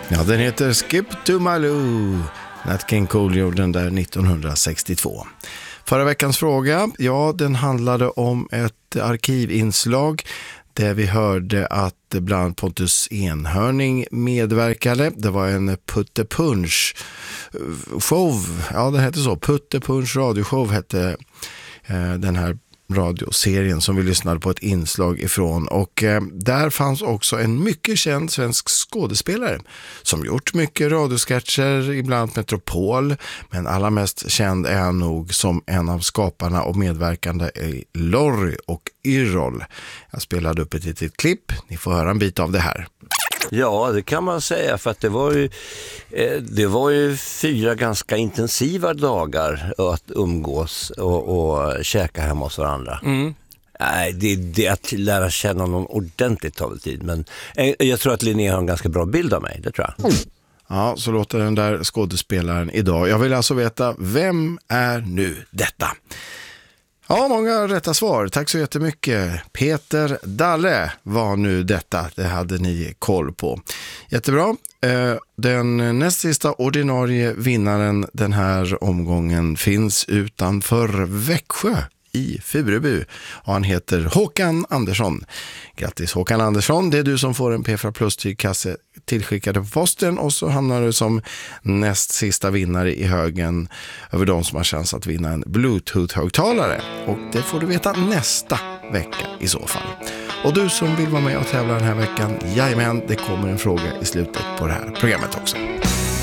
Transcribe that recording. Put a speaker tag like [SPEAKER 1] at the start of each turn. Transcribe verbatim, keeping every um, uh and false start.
[SPEAKER 1] Ja, den heter Skip to My Lou. Nat King Cole gjorde den där nittonhundrasextiotvå. Förra veckans fråga, ja, den handlade om ett arkivinslag där vi hörde att bland Pontus Enhörning medverkade. Det var en Putte Punch show, ja det hette så, Putte Punch radioshow hette eh, den här radioserien som vi lyssnade på ett inslag ifrån, och eh, där fanns också en mycket känd svensk skådespelare som gjort mycket radiosketcher, ibland Metropol, men allra mest känd är han nog som en av skaparna och medverkande i Lorry och Yrrol. Jag spelade upp ett litet klipp, ni får höra en bit av det här.
[SPEAKER 2] Ja, det kan man säga, för att det var ju, eh, det var ju fyra ganska intensiva dagar att umgås och, och käka hemma hos varandra. Mm. Nej, det, det att lära känna någon ordentligt tar väl tid, men eh, jag tror att Linnea har en ganska bra bild av mig, det tror jag. Mm.
[SPEAKER 1] Ja, så låter den där skådespelaren idag. Jag vill alltså veta, vem är nu detta? Ja, många rätta svar. Tack så jättemycket. Peter Dalle var nu detta. Det hade ni koll på. Jättebra. Den näst sista ordinarie vinnaren den här omgången finns utanför Växjö i Fureby. Och han heter Håkan Andersson. Grattis Håkan Andersson. Det är du som får en P fyra Plus-tygkasse tillskickade på posten, och så hamnar du som näst sista vinnare i högen över de som har chans att vinna en Bluetooth-högtalare. Och det får du veta nästa vecka i så fall. Och du som vill vara med och tävla den här veckan, jajamän, det kommer en fråga i slutet på det här programmet också.